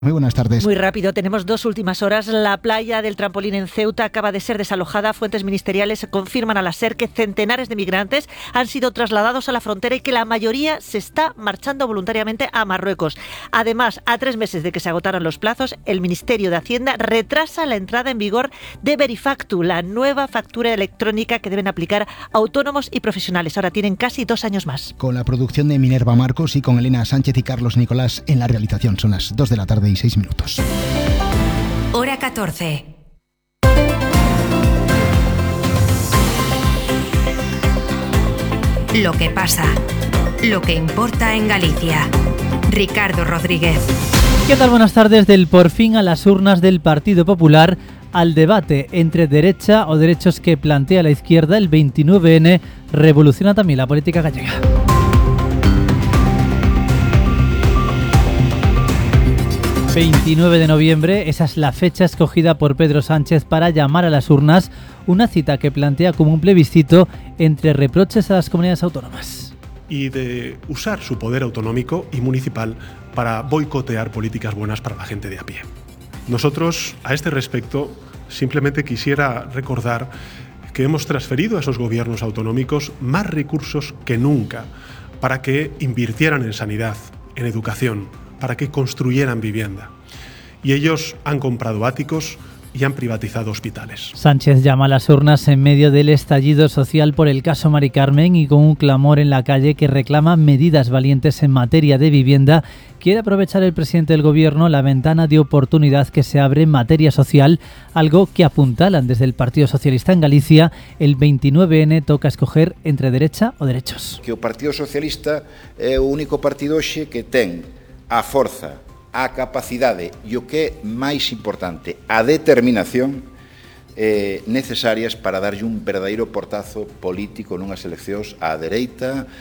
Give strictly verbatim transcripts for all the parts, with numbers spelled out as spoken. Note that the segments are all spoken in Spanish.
Muy buenas tardes. Muy rápido, tenemos dos últimas horas. La playa del Trampolín en Ceuta acaba de ser desalojada. Fuentes ministeriales confirman a la SER que centenares de migrantes han sido trasladados a la frontera y que la mayoría se está marchando voluntariamente a Marruecos. Además, a tres meses de que se agotaran los plazos, el Ministerio de Hacienda retrasa la entrada en vigor de Verifactu, la nueva factura electrónica que deben aplicar autónomos y profesionales. Ahora tienen casi dos años más. Con la producción de Minerva Marcos y con Elena Sánchez y Carlos Nicolás en la realización. Son las dos de la tarde y seis minutos. Hora catorce. Lo que pasa, lo que importa en Galicia. Ricardo Rodríguez. ¿Qué tal? Buenas tardes. Del por fin a las urnas del Partido Popular al debate entre derecha o derechos que plantea la izquierda. El veintinueve ene revoluciona también la política gallega. veintinueve de noviembre, esa es la fecha escogida por Pedro Sánchez para llamar a las urnas, una cita que plantea como un plebiscito entre reproches a las comunidades autónomas. Y de usar su poder autonómico y municipal para boicotear políticas buenas para la gente de a pie. Nosotros, a este respecto, simplemente quisiera recordar que hemos transferido a esos gobiernos autonómicos más recursos que nunca para que invirtieran en sanidad, en educación, para que construyeran vivienda. Y ellos han comprado áticos y han privatizado hospitales. Sánchez llama a las urnas en medio del estallido social por el caso Mari Carmen y con un clamor en la calle que reclama medidas valientes en materia de vivienda. Quiere aprovechar el presidente del gobierno la ventana de oportunidad que se abre en materia social, algo que apuntalan desde el Partido Socialista en Galicia. El veintinueve ene toca escoger entre derecha o derechos. Que o Partido Socialista é o único partido hoxe que ten a forza, a capacidade e o que é máis importante, a determinación eh, necesarias para darlle un verdadeiro portazo político nunhas eleccións á dereita,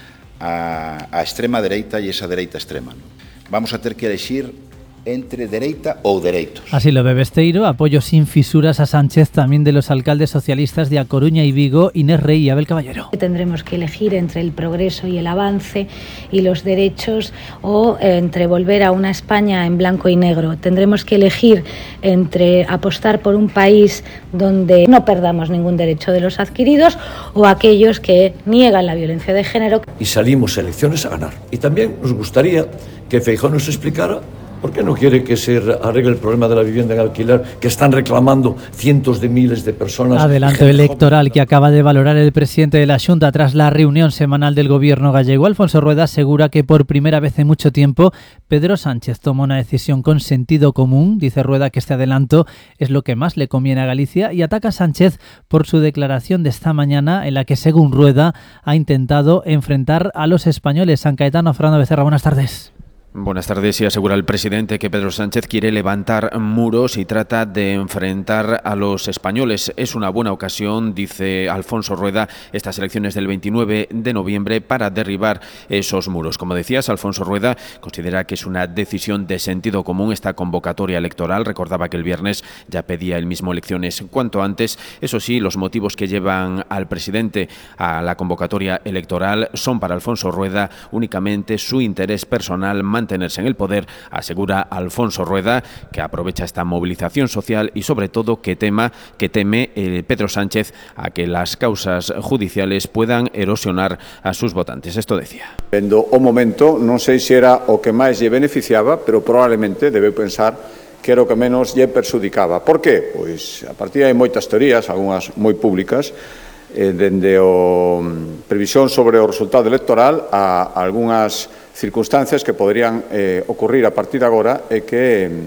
á, á extrema dereita e esa dereita extrema. ¿No? Vamos a ter que elegir entre dereita ou dereitos. Así lo ve Besteiro, apoyo sin fisuras a Sánchez también de los alcaldes socialistas de A Coruña y Vigo, Inés Rey y Abel Caballero. Tendremos que elegir entre el progreso y el avance y los derechos o entre volver a una España en blanco y negro. Tendremos que elegir entre apostar por un país donde no perdamos ningún derecho de los adquiridos o aquellos que niegan la violencia de género. Y salimos a elecciones a ganar. Y también nos gustaría que Feijóo nos explicara ¿por qué no quiere que se arregle el problema de la vivienda en alquiler que están reclamando cientos de miles de personas? Adelanto electoral que acaba de valorar el presidente de la Xunta tras la reunión semanal del gobierno gallego. Alfonso Rueda asegura que por primera vez en mucho tiempo Pedro Sánchez toma una decisión con sentido común. Dice Rueda que este adelanto es lo que más le conviene a Galicia y ataca a Sánchez por su declaración de esta mañana en la que, según Rueda, ha intentado enfrentar a los españoles. San Caetano, Fernando Becerra, buenas tardes. Buenas tardes. Y asegura el presidente que Pedro Sánchez quiere levantar muros y trata de enfrentar a los españoles. Es una buena ocasión, dice Alfonso Rueda, estas elecciones del veintinueve de noviembre para derribar esos muros. Como decías, Alfonso Rueda considera que es una decisión de sentido común esta convocatoria electoral. Recordaba que el viernes ya pedía el mismo elecciones cuanto antes. Eso sí, los motivos que llevan al presidente a la convocatoria electoral son para Alfonso Rueda únicamente su interés personal, mantenerse en el poder. Asegura Alfonso Rueda que aprovecha esta movilización social y sobre todo que tema que teme eh, Pedro Sánchez a que las causas judiciales puedan erosionar a sus votantes. Esto decía. Vendo o momento, non sei se era o que máis lle beneficiaba, pero probablemente debe pensar que era o que menos lle perxudicaba. Por qué? Pois a partir hai moitas teorías, algunhas moi públicas, eh, dende o previsión sobre o resultado electoral a algunhas circunstancias que poderían eh, ocurrir a partir de agora e que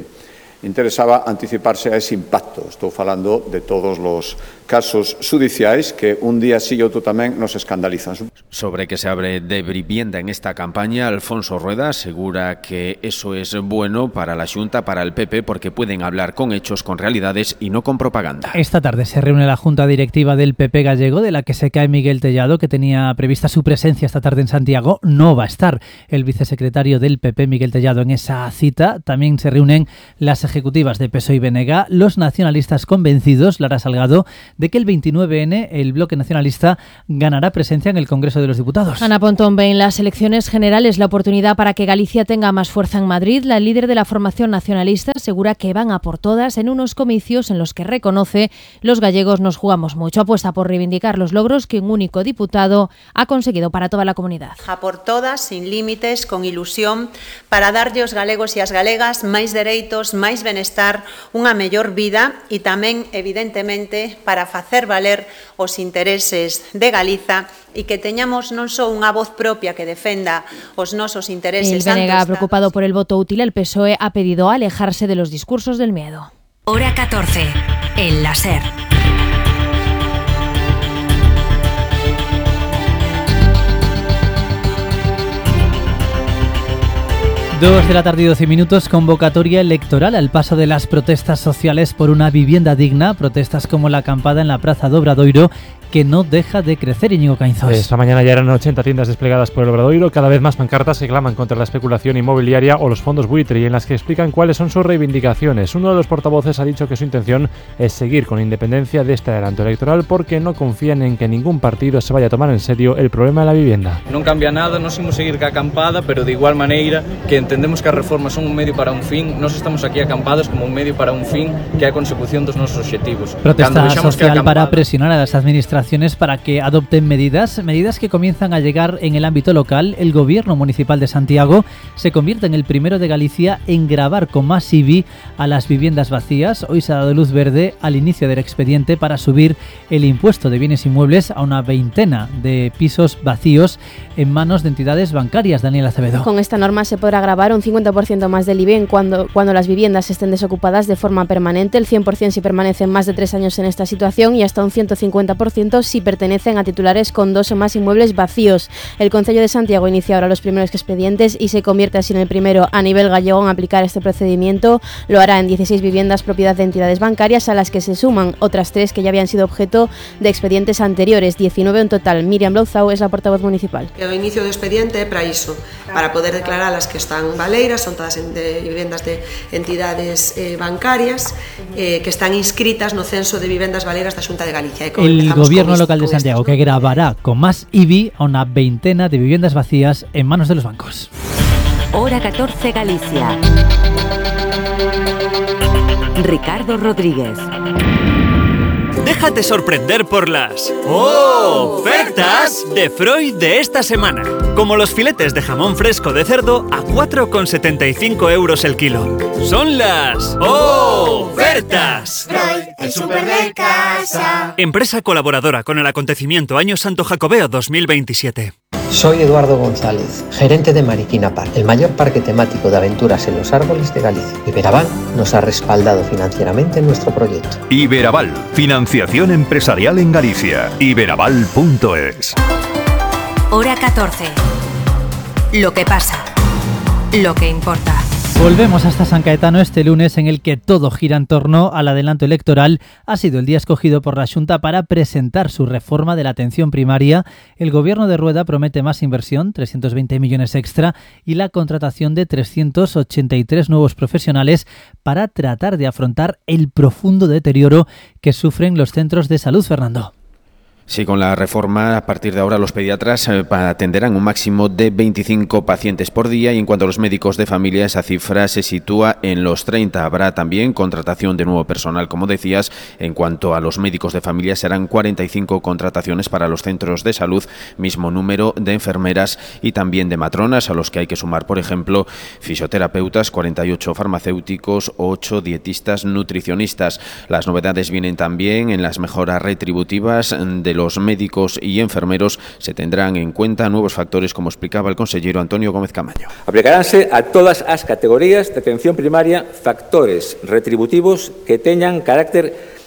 eh, interesaba anticiparse a ese impacto. Estou falando de todos os casos judiciais que un día sí e outro tamén nos escandalizan. Sobre que se abre de vivienda en esta campaña, Alfonso Rueda asegura que eso es bueno para la Xunta, para el P P, porque pueden hablar con hechos, con realidades y no con propaganda. Esta tarde se reúne la Junta Directiva del P P gallego, de la que se cae Miguel Tellado, que tenía prevista su presencia esta tarde en Santiago. No va a estar el vicesecretario del P P, Miguel Tellado, en esa cita. También se reúnen las ejecutivas de P S O E y B N G, los nacionalistas convencidos, Lara Salgado, de que el veintinueve ene, el bloque nacionalista, ganará presencia en el Congreso de los Diputados. Ana Pontón ve en las elecciones generales la oportunidad para que Galicia tenga más fuerza en Madrid. La líder de la formación nacionalista asegura que van a por todas en unos comicios en los que reconoce los gallegos nos jugamos mucho. Apuesta por reivindicar los logros que un único diputado ha conseguido para toda la comunidad. A por todas, sin límites, con ilusión, para darlle aos galegos e as galegas máis dereitos, máis benestar, unha mellor vida e tamén, evidentemente, para facer valer os intereses de Galiza e que teñamos non só unha voz propia que defenda os nosos intereses. El B N G, preocupado por el voto útil, el P S O E ha pedido alejarse de los discursos del miedo. Hora catorce. El láser. Dos de la tarde y doce minutos, convocatoria electoral al paso de las protestas sociales por una vivienda digna, protestas como la acampada en la Praza do Obradoiro, que no deja de crecer. Íñigo Cainzos. Esta mañana ya eran ochenta tiendas desplegadas por el Obradoiro, cada vez más pancartas que claman contra la especulación inmobiliaria o los fondos buitre y en las que explican cuáles son sus reivindicaciones. Uno de los portavoces ha dicho que su intención es seguir con independencia de este adelanto electoral porque no confían en que ningún partido se vaya a tomar en serio el problema de la vivienda. Non cambia nada, nos imos seguir ca acampada, pero de igual maneira que entendemos que as reformas son un medio para un fin, nos estamos aquí acampados como un medio para un fin que é a consecución dos nosos obxectivos. Protesta social para presionar a las administraciones para que adopten medidas, medidas que comienzan a llegar en el ámbito local. El Gobierno Municipal de Santiago se convierte en el primero de Galicia en gravar con más I B I a las viviendas vacías. Hoy se ha dado luz verde al inicio del expediente para subir el impuesto de bienes inmuebles a una veintena de pisos vacíos en manos de entidades bancarias. Daniel Acevedo. Con esta norma se podrá gravar un cincuenta por ciento más del I B I cuando, cuando las viviendas estén desocupadas de forma permanente, el cien por ciento si permanecen más de tres años en esta situación y hasta un ciento cincuenta por ciento si pertenecen a titulares con dos o más inmuebles vacíos. El Concello de Santiago inicia ahora los primeros expedientes y se convierte así en el primero a nivel gallego en aplicar este procedimiento. Lo hará en dieciséis viviendas propiedad de entidades bancarias, a las que se suman otras tres que ya habían sido objeto de expedientes anteriores, diecinueve en total. Miriam Louzao es la portavoz municipal. O inicio do expediente é para iso, para poder declarar as que están baleiras, son todas de vivendas de entidades eh, bancarias eh, que están inscritas no censo de vivendas baleiras da Xunta de Galicia. El Gobierno local de Santiago que gravará con más I B I a una veintena de viviendas vacías en manos de los bancos. Hora catorce Galicia. Ricardo Rodríguez. Déjate sorprender por las ofertas de Freud de esta semana. Como los filetes de jamón fresco de cerdo a cuatro con setenta y cinco euros el kilo. Son las ofertas. Freud, el súper de casa. Empresa colaboradora con el acontecimiento Año Santo Jacobeo dos mil veintisiete. Soy Eduardo González, gerente de Mariquina Park, el mayor parque temático de aventuras en los árboles de Galicia. Iberaval nos ha respaldado financieramente en nuestro proyecto. Iberaval, financiación empresarial en Galicia. iberaval punto es. Hora catorce. Lo que pasa. Lo que importa. Volvemos hasta San Caetano este lunes, en el que todo gira en torno al adelanto electoral. Ha sido el día escogido por la Xunta para presentar su reforma de la atención primaria. El gobierno de Rueda promete más inversión, trescientos veinte millones extra, y la contratación de trescientos ochenta y tres nuevos profesionales para tratar de afrontar el profundo deterioro que sufren los centros de salud. Fernando. Sí, con la reforma, a partir de ahora los pediatras eh, atenderán un máximo de veinticinco pacientes por día, y en cuanto a los médicos de familia, esa cifra se sitúa en los treinta. Habrá también contratación de nuevo personal, como decías. En cuanto a los médicos de familia, serán cuarenta y cinco contrataciones para los centros de salud, mismo número de enfermeras y también de matronas, a los que hay que sumar, por ejemplo, fisioterapeutas, cuarenta y ocho farmacéuticos, ocho dietistas, nutricionistas. Las novedades vienen también en las mejoras retributivas de los médicos y enfermeros. Se tendrán en cuenta nuevos factores, como explicaba el consellero Antonio Gómez Camaño. Aplicaránse a todas as categorías de atención primaria factores retributivos que teñan carácter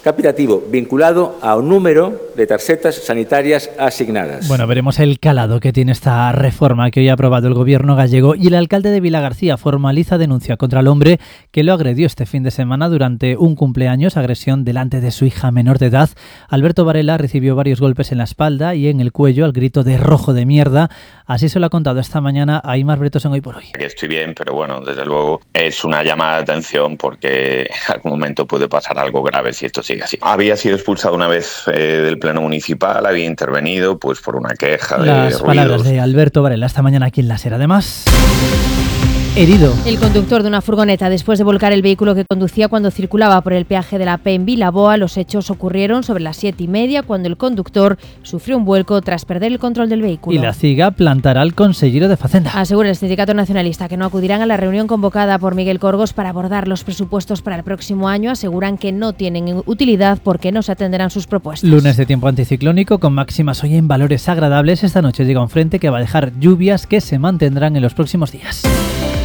capitativo vinculado ao número de tarxetas sanitarias asignadas. Bueno, veremos el calado que tiene esta reforma que hoy ha aprobado el gobierno gallego, y el alcalde de Vilagarcía formaliza denuncia contra el hombre que lo agredió este fin de semana durante un cumpleaños, agresión delante de su hija menor de edad. Alberto Varela recibió varios golpes en la espalda y en el cuello al grito de rojo de mierda. Así se lo ha contado esta mañana a Aimar Bretos en Hoy por Hoy. Estoy bien, pero bueno, desde luego es una llamada de atención porque en algún momento puede pasar algo grave si esto sigue así. Había sido expulsado una vez eh, del pleno municipal, había intervenido pues por una queja de Las palabras de Alberto Varela esta mañana aquí en La Ser. Además, herido. El conductor de una furgoneta, después de volcar el vehículo que conducía cuando circulaba por el peaje de la P en Vilaboa. Los hechos ocurrieron sobre las siete y media, cuando el conductor sufrió un vuelco tras perder el control del vehículo. Y la CIGA plantará al consejero de Facenda. Asegura el sindicato nacionalista que no acudirán a la reunión convocada por Miguel Corgos para abordar los presupuestos para el próximo año. Aseguran que no tienen utilidad porque no se atenderán sus propuestas. Lunes de tiempo anticiclónico con máximas hoy en valores agradables. Esta noche llega un frente que va a dejar lluvias que se mantendrán en los próximos días.